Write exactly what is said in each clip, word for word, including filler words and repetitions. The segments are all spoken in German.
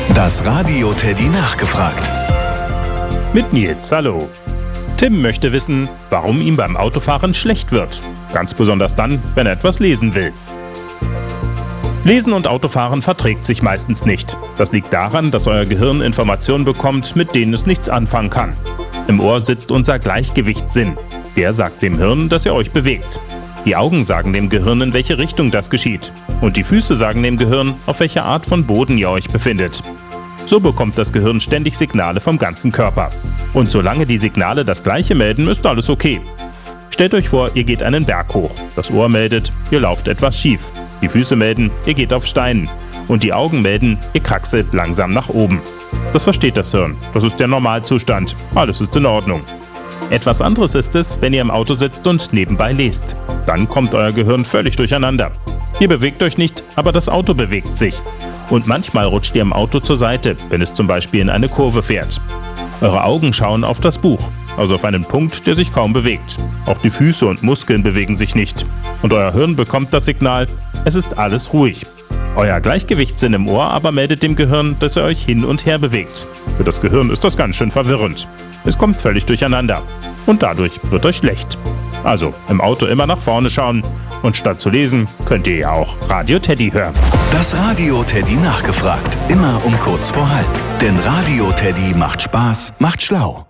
Das Radio Teddy nachgefragt. Mit Nils, hallo. Tim möchte wissen, warum ihm beim Autofahren schlecht wird. Ganz besonders dann, wenn er etwas lesen will. Lesen und Autofahren verträgt sich meistens nicht. Das liegt daran, dass euer Gehirn Informationen bekommt, mit denen es nichts anfangen kann. Im Ohr sitzt unser Gleichgewichtssinn. Der sagt dem Hirn, dass ihr euch bewegt. Die Augen sagen dem Gehirn, in welche Richtung das geschieht. Und die Füße sagen dem Gehirn, auf welcher Art von Boden ihr euch befindet. So bekommt das Gehirn ständig Signale vom ganzen Körper. Und solange die Signale das Gleiche melden, ist alles okay. Stellt euch vor, ihr geht einen Berg hoch. Das Ohr meldet, ihr lauft etwas schief. Die Füße melden, ihr geht auf Steinen. Und die Augen melden, ihr kraxelt langsam nach oben. Das versteht das Hirn. Das ist der Normalzustand. Alles ist in Ordnung. Etwas anderes ist es, wenn ihr im Auto sitzt und nebenbei lest. Dann kommt euer Gehirn völlig durcheinander. Ihr bewegt euch nicht, aber das Auto bewegt sich. Und manchmal rutscht ihr im Auto zur Seite, wenn es zum Beispiel in eine Kurve fährt. Eure Augen schauen auf das Buch, also auf einen Punkt, der sich kaum bewegt. Auch die Füße und Muskeln bewegen sich nicht. Und euer Hirn bekommt das Signal, es ist alles ruhig. Euer Gleichgewichtssinn im Ohr aber meldet dem Gehirn, dass ihr euch hin und her bewegt. Für das Gehirn ist das ganz schön verwirrend. Es kommt völlig durcheinander. Und dadurch wird euch schlecht. Also im Auto immer nach vorne schauen. Und statt zu lesen, könnt ihr ja auch Radio Teddy hören. Das Radio Teddy nachgefragt. Immer um kurz vor halb. Denn Radio Teddy macht Spaß, macht schlau.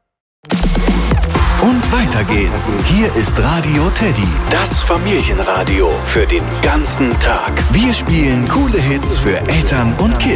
Und weiter geht's. Hier ist Radio Teddy, das Familienradio für den ganzen Tag. Wir spielen coole Hits für Eltern und Kinder.